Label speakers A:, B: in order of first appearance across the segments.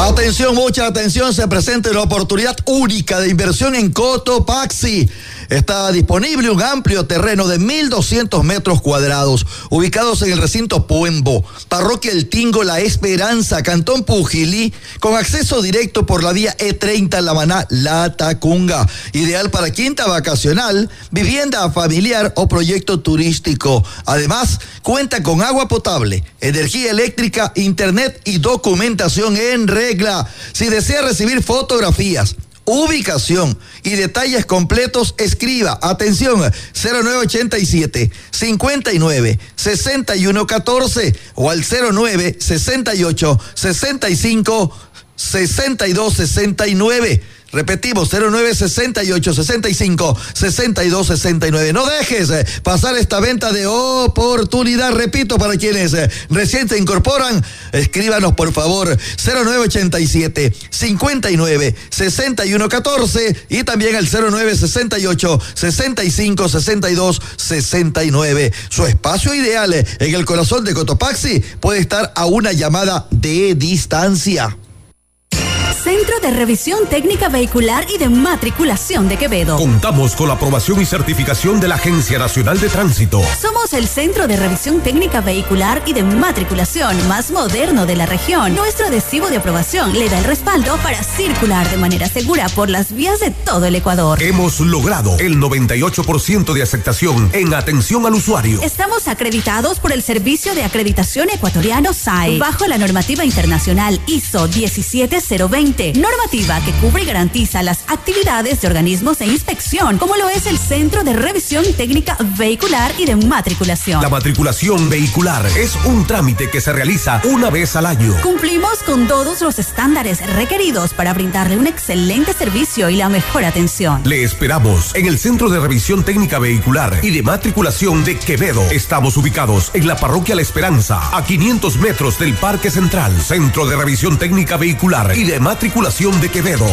A: Atención, mucha atención, se presenta una oportunidad única de inversión en Cotopaxi. Está disponible un amplio terreno de 1.200 metros cuadrados, ubicados en el recinto Puembo, Parroquia El Tingo, La Esperanza, Cantón Pujilí, con acceso directo por la vía E30 Lamaná, La Tacunga. Ideal para quinta vacacional, vivienda familiar o proyecto turístico. Además, cuenta con agua potable, energía eléctrica, internet y documentación en regla. Si desea recibir fotografías, ubicación y detalles completos, escriba, atención, 0987 59 61 14 o al 09 68 65 62 69. Repetimos, 0968-65-6269. No dejes pasar esta venta de oportunidad. Repito, para quienes recién se incorporan, escríbanos por favor, 0987-59-6114 y también al 0968-65-6269. Su espacio ideal en el corazón de Cotopaxi puede estar a una llamada de distancia.
B: Centro de Revisión Técnica Vehicular y de Matriculación de Quevedo.
C: Contamos con la aprobación y certificación de la Agencia Nacional de Tránsito.
B: Somos el Centro de Revisión Técnica Vehicular y de Matriculación más moderno de la región. Nuestro adhesivo de aprobación le da el respaldo para circular de manera segura por las vías de todo el Ecuador.
C: Hemos logrado el 98% de aceptación en atención al usuario.
B: Estamos acreditados por el Servicio de Acreditación Ecuatoriano SAE, bajo la normativa internacional ISO 17020. Normativa que cubre y garantiza las actividades de organismos de inspección, como lo es el Centro de Revisión Técnica Vehicular y de Matriculación.
C: La matriculación vehicular es un trámite que se realiza una vez al año.
B: Cumplimos con todos los estándares requeridos para brindarle un excelente servicio y la mejor atención.
C: Le esperamos en el Centro de Revisión Técnica Vehicular y de Matriculación de Quevedo. Estamos ubicados en la Parroquia La Esperanza, a 500 metros del Parque Central. Centro de Revisión Técnica Vehicular y de Matriculación de Quevedo.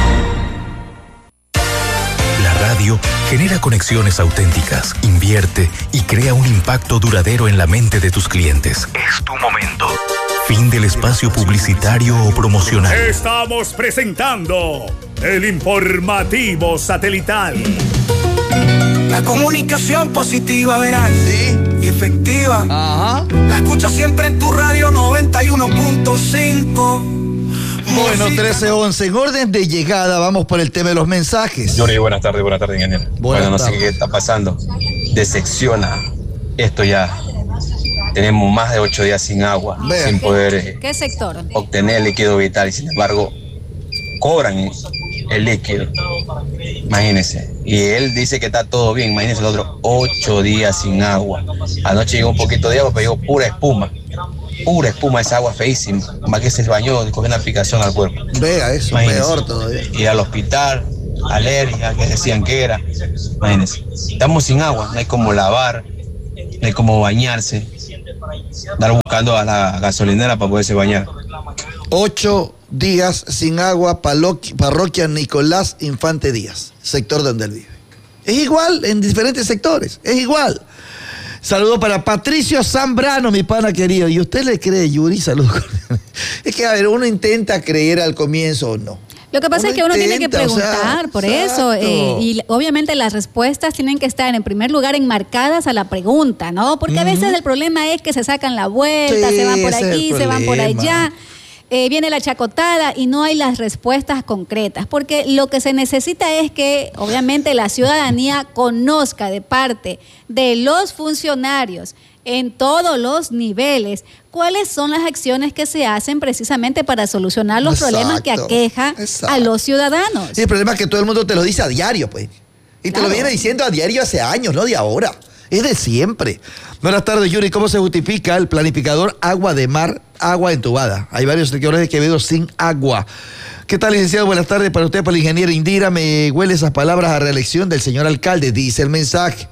D: La radio genera conexiones auténticas, invierte y crea un impacto duradero en la mente de tus clientes. Es tu momento. Fin del espacio publicitario o promocional.
E: Estamos presentando el informativo satelital.
F: La comunicación positiva, verás.
A: Sí.
F: Y efectiva.
A: Ajá.
F: La escucho siempre en tu radio 91.5.
A: Bueno, 13:11. En orden de llegada, vamos por el tema de los mensajes.
G: Yuri, buenas tardes, ingeniero. Bueno, no sé qué está pasando. Decepciona. Esto ya. Tenemos más de 8 días sin agua, sin poder
H: ¿Qué sector?
G: obtener el líquido vital y sin embargo cobran el líquido. Imagínense. Y él dice que está todo bien. Imagínense el otro 8 días sin agua. Anoche llegó un poquito de agua, pero llegó pura espuma. Pura espuma, esa agua feísima. Más que se bañó y cogió una aplicación al cuerpo.
A: Vea, eso
G: Imagínense.
A: peor todavía.
G: Ir al hospital, alergia, que decían que era. Imagínense. Estamos sin agua, no hay como lavar, no hay como bañarse. Andar buscando a la gasolinera para poderse bañar.
A: 8 días sin agua, parroquia Nicolás Infante Díaz, sector donde él vive. Es igual en diferentes sectores, es igual. Saludo para Patricio Zambrano, mi pana querido. ¿Y usted le cree, Yuri? Saludos. Es que, a ver, uno intenta creer al comienzo o no.
H: Lo que pasa es que uno tiene que preguntar, por eso, y obviamente las respuestas tienen que estar en primer lugar enmarcadas a la pregunta, ¿no? Porque a veces el problema es que se sacan la vuelta,
A: Sí,
H: se van por
A: ese es
H: aquí,
A: el
H: se van por
A: problema.
H: allá. Viene la chacotada y no hay las respuestas concretas, porque lo que se necesita es que obviamente la ciudadanía conozca de parte de los funcionarios en todos los niveles cuáles son las acciones que se hacen precisamente para solucionar los problemas que aqueja a los ciudadanos.
A: Sí, el problema es que todo el mundo te lo dice a diario, pues. Y te lo viene diciendo a diario hace años, no de ahora. Es de siempre. Buenas tardes, Yuri. ¿Cómo se justifica el planificador agua de mar, agua entubada? Hay varios sectores de Quevedo sin agua. ¿Qué tal, licenciado? Buenas tardes para usted, para la ingeniera Indira. Me huele esas palabras a reelección del señor alcalde, dice el mensaje.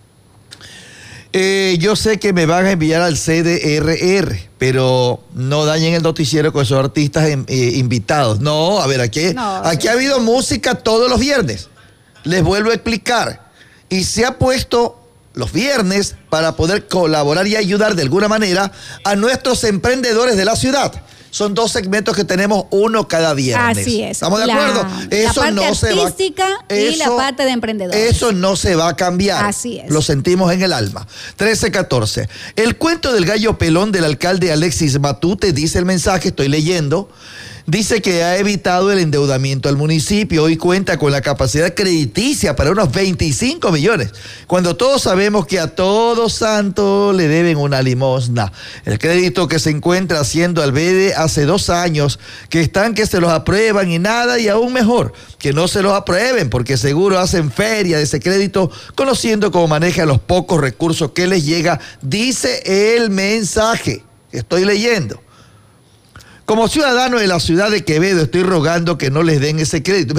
A: Yo sé que me van a enviar al CDRR, pero no dañen el noticiero con esos artistas invitados. No, a ver, aquí ha habido música todos los viernes. Les vuelvo a explicar. Y se ha puesto los viernes para poder colaborar y ayudar de alguna manera a nuestros emprendedores de la ciudad. son 2 segmentos que tenemos uno cada viernes.
H: Así es.
A: ¿Estamos de acuerdo?
H: La parte artística y la parte de emprendedores.
A: Eso no se va a cambiar.
H: Así es.
A: Lo sentimos en el alma. 13-14. El cuento del gallo pelón del alcalde Alexis Matute, dice el mensaje, estoy leyendo. Dice que ha evitado el endeudamiento al municipio. Hoy cuenta con la capacidad crediticia para unos 25 millones. Cuando todos sabemos que a Todos Santos le deben una limosna. El crédito que se encuentra haciendo Albede hace 2 años, que están que se los aprueban y nada, y aún mejor, que no se los aprueben, porque seguro hacen feria de ese crédito, conociendo cómo manejan los pocos recursos que les llega, dice el mensaje que estoy leyendo. Como ciudadano de la ciudad de Quevedo, estoy rogando que no les den ese crédito.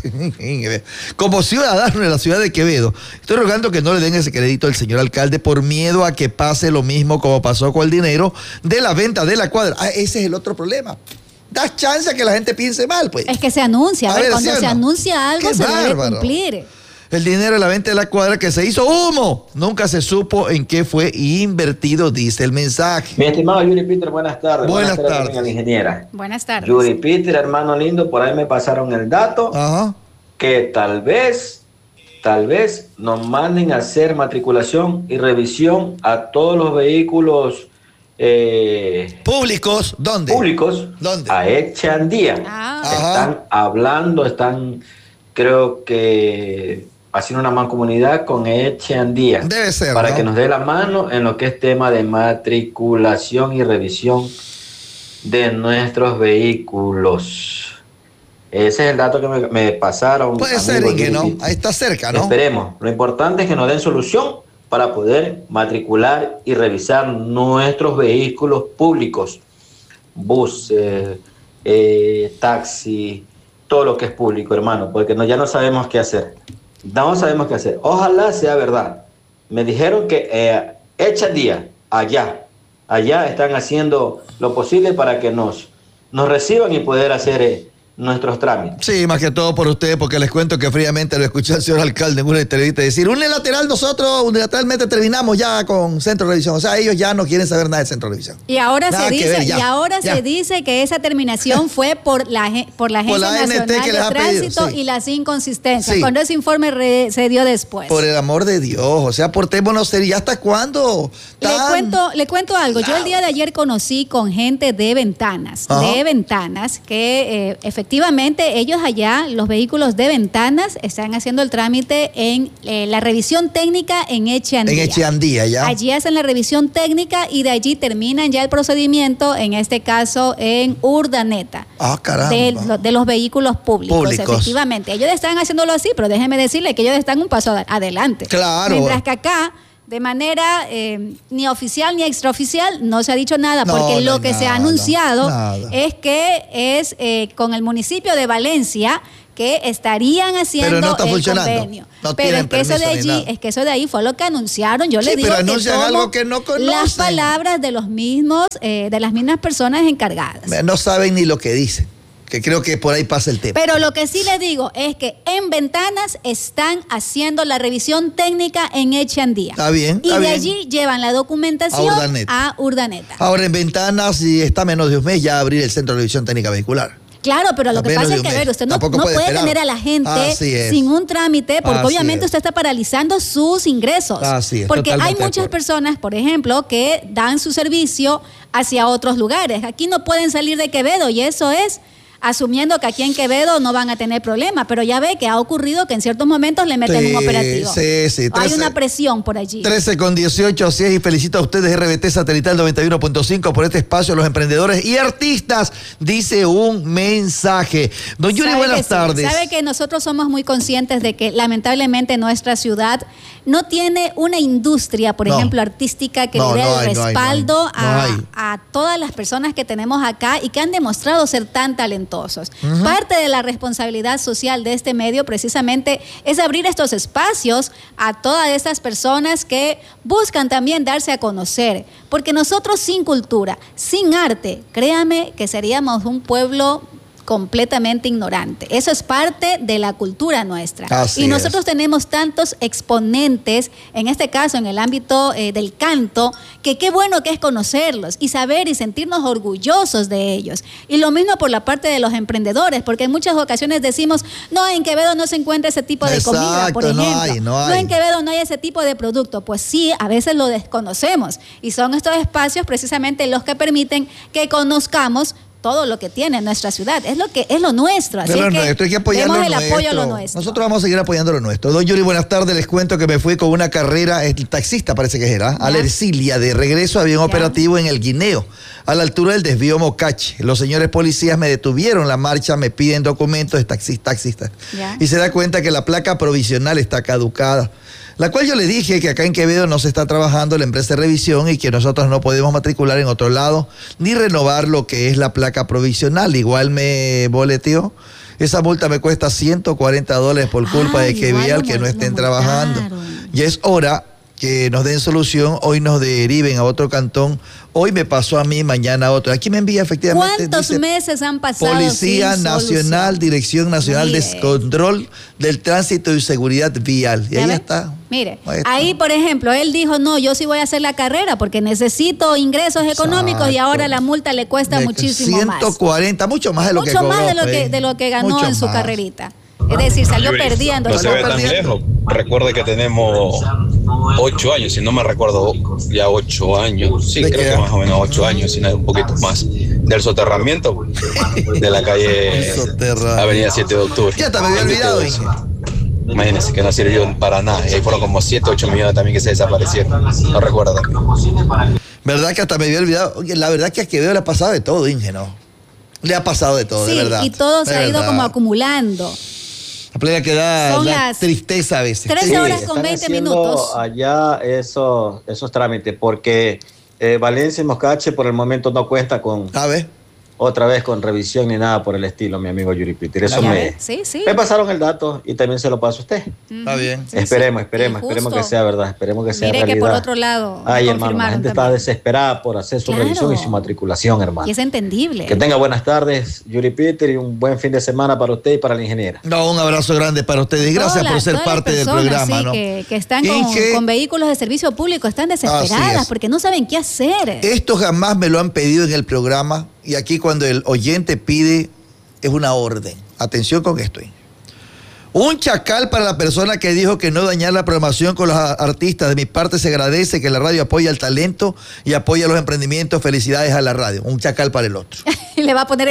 A: Como ciudadano de la ciudad de Quevedo, estoy rogando que no le den ese crédito al señor alcalde por miedo a que pase lo mismo como pasó con el dinero de la venta de la cuadra. Ese es el otro problema. Das chance a que la gente piense mal, pues.
H: Es que se anuncia. Cuando se anuncia algo, se debe cumplir.
A: El dinero de la venta de la cuadra que se hizo humo. Nunca se supo en qué fue invertido, dice el mensaje.
I: Mi estimado Yuri Peter, buenas tardes.
A: Buenas tardes.
I: También a la ingeniera.
H: Buenas tardes.
I: Yuri Peter, hermano lindo, por ahí me pasaron el dato.
A: Ajá.
I: Que tal vez nos manden a hacer matriculación y revisión a todos los vehículos
A: públicos. ¿Dónde?
I: Públicos.
A: ¿Dónde?
I: A Echandía. Están hablando, creo que haciendo una mancomunidad con Echandía.
A: Debe ser,
I: para
A: ¿no?
I: que nos dé la mano en lo que es tema de matriculación y revisión de nuestros vehículos. Ese es el dato que me pasaron.
A: Puede ser, Inge, ¿no? Ahí está cerca, ¿no?
I: Esperemos. Lo importante es que nos den solución para poder matricular y revisar nuestros vehículos públicos. Buses, taxi, todo lo que es público, hermano, porque ya no sabemos qué hacer. No sabemos qué hacer. Ojalá sea verdad. Me dijeron que Echandía, allá están haciendo lo posible para que nos reciban y poder hacer nuestros trámites.
A: Sí, más que todo por ustedes, porque les cuento que fríamente lo escuché al señor alcalde en una entrevista decir, nosotros unilateralmente terminamos ya con Centro de Revisión. O sea, ellos ya no quieren saber nada del Centro de Revisión.
H: Y ahora se dice que esa terminación fue por la Agencia Nacional de Tránsito y las inconsistencias.
A: Sí.
H: Cuando ese informe se dio después.
A: Por el amor de Dios, o sea, portémonos serios. ¿Ya hasta cuándo?
H: Le cuento algo. Yo el día de ayer conocí con gente de Ventanas, que efectivamente ellos allá, los vehículos de Ventanas, están haciendo el trámite en la revisión técnica en Echandía.
A: En Echandía, ya.
H: Allí hacen la revisión técnica y de allí terminan ya el procedimiento, en este caso en Urdaneta.
A: Ah, caramba.
H: De los vehículos públicos. Efectivamente. Ellos están haciéndolo así, pero déjenme decirle que ellos están un paso adelante.
A: Claro.
H: Mientras que acá, de manera ni oficial ni extraoficial, no se ha dicho nada, porque lo que se ha anunciado es que es con el municipio de Valencia que estarían haciendo
A: no está
H: el
A: funcionando.
H: Convenio. Pero es que eso de ahí fue lo que anunciaron. Yo le digo
A: pero anuncian algo que no conocen.
H: Las palabras de los mismos, de las mismas personas encargadas.
A: No saben ni lo que dicen. Que creo que por ahí pasa el tema.
H: Pero lo que sí les digo es que en Ventanas están haciendo la revisión técnica en Echandía.
A: Está bien.
H: Y de allí llevan la documentación a Urdaneta.
A: Ahora en Ventanas, si está menos de un mes, ya abrir el Centro de Revisión Técnica Vehicular.
H: Claro, pero lo que pasa es que, usted no puede tener a la gente sin un trámite, porque obviamente usted está paralizando sus ingresos.
A: Así es.
H: Porque hay muchas personas, por ejemplo, que dan su servicio hacia otros lugares. Aquí no pueden salir de Quevedo y eso es asumiendo que aquí en Quevedo no van a tener problema, pero ya ve que ha ocurrido que en ciertos momentos le meten un operativo.
A: Sí.
H: Hay una presión por allí.
A: 13:18, así es, y felicito a ustedes RBT Satelital 91.5 por este espacio a los emprendedores y artistas, dice un mensaje. Don Yuri, buenas tardes.
H: Sabe que nosotros somos muy conscientes de que lamentablemente nuestra ciudad no tiene una industria, por ejemplo, artística que le dé el respaldo a todas las personas que tenemos acá y que han demostrado ser tan talentosos. Parte de la responsabilidad social de este medio precisamente es abrir estos espacios a todas estas personas que buscan también darse a conocer, porque nosotros sin cultura, sin arte, créame que seríamos un pueblo completamente ignorante. Eso es parte de la cultura nuestra.
A: Así
H: y nosotros
A: es.
H: tenemos tantos exponentes, en este caso en el ámbito del canto, que qué bueno que es conocerlos y saber y sentirnos orgullosos de ellos. Y lo mismo por la parte de los emprendedores, porque en muchas ocasiones decimos, no, en Quevedo no se encuentra ese tipo de comida, por ejemplo.
A: No hay.
H: En Quevedo no hay ese tipo de producto. Pues sí, a veces lo desconocemos. Y son estos espacios precisamente los que permiten que conozcamos todo lo que tiene nuestra ciudad. Es lo nuestro. Así
A: Hay que apoyar
H: demos
A: lo
H: el
A: nuestro.
H: apoyo a lo nuestro.
A: Nosotros vamos a seguir apoyando lo nuestro. Don Yuri, buenas tardes. Les cuento que me fui con una carrera, el taxista parece que era, a la Ercilia. De regreso había un operativo en el Guineo, a la altura del desvío Mocache. Los señores policías me detuvieron la marcha, me piden documentos de taxista. Y se da cuenta que la placa provisional está caducada. La cual yo le dije que acá en Quevedo no se está trabajando la empresa de revisión y que nosotros no podemos matricular en otro lado ni renovar lo que es la placa provisional. Igual me boleteó. Esa multa me cuesta $140 por culpa de que vial que no estén trabajando. Ya es hora que nos den solución, hoy nos deriven a otro cantón. Hoy me pasó a mí, mañana a otro. Aquí me envía efectivamente.
H: ¿Cuántos meses han pasado?
A: Policía
H: sin
A: Nacional,
H: solución?
A: Dirección Nacional de Control del Tránsito y Seguridad Vial. Y ahí está.
H: Mire, ahí por ejemplo, él dijo, no, yo sí voy a hacer la carrera porque necesito ingresos económicos y ahora la multa le cuesta muchísimo más.
A: 140, mucho más de lo que cobró.
H: Mucho más de lo que ganó en su carrerita. Es decir, salió perdiendo.
J: No se ve tan lejos. Recuerde que tenemos 8 años, si no me recuerdo, ya 8 años. Sí, creo que más o menos 8 años, si no un poquito más. Del soterramiento de la calle Avenida 7 de Octubre.
A: Ya te me había olvidado, Inge.
J: Imagínense que no sirvió para nada. Y ahí fueron como 7, 8 millones también que se desaparecieron. No recuerdo también.
A: ¿Verdad que hasta me había olvidado? Oye, la verdad que a Quevedo le ha pasado de todo, Inge, ¿no? Le ha pasado de todo,
H: sí,
A: de verdad.
H: Y todo se ha ido como acumulando.
A: La plena que da tristeza a veces.
H: 13 horas con 20 minutos.
K: Allá esos trámites, porque Valencia y Mocache por el momento no cuesta con...
A: A ver.
K: Otra vez con revisión ni nada por el estilo, mi amigo Yuri Peter. Eso me pasaron el dato y también se lo paso a usted.
A: Está bien.
K: Esperemos que sea verdad, esperemos que sea realidad.
H: Mire que por otro lado,
K: ay, hermano, la gente está desesperada por hacer su revisión y su matriculación, hermano.
H: Y es entendible.
K: Que tenga buenas tardes, Yuri Peter, y un buen fin de semana para usted y para la ingeniera.
A: No, un abrazo grande para ustedes y gracias por ser parte del programa.
H: Sí,
A: ¿no?
H: que están con vehículos de servicio público, están desesperadas porque no saben qué hacer.
A: Esto jamás me lo han pedido en el programa. Y aquí cuando el oyente pide, es una orden. Atención con esto. Un chacal para la persona que dijo que no dañar la programación con los artistas. De mi parte se agradece que la radio apoya el talento y apoya los emprendimientos. Felicidades a la radio. Un chacal para el otro.
H: Y le va a poner el...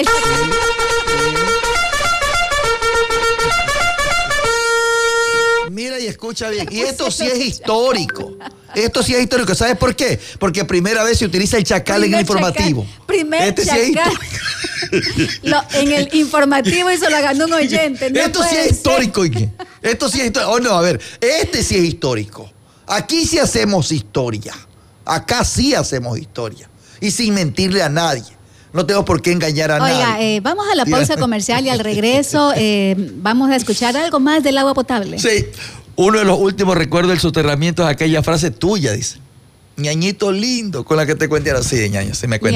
A: Mira y escucha bien. Y esto sí es histórico. Esto sí es histórico. ¿Sabes por qué? Porque primera vez se utiliza el chacal en el informativo.
H: Chacal. En el informativo y se lo ganó un oyente. No
A: esto sí es histórico, Inge. Esto sí es histórico. Oh, no, a ver. Este sí es histórico. Aquí sí hacemos historia. Acá sí hacemos historia. Y sin mentirle a nadie. No tengo por qué engañar a nadie.
H: Vamos a la pausa comercial y al regreso vamos a escuchar algo más del agua potable.
A: Sí, uno de los últimos recuerdos del soterramiento es aquella frase tuya, dice. Ñañito lindo, con la que te cuentan así, Ñaño, se me cuenta.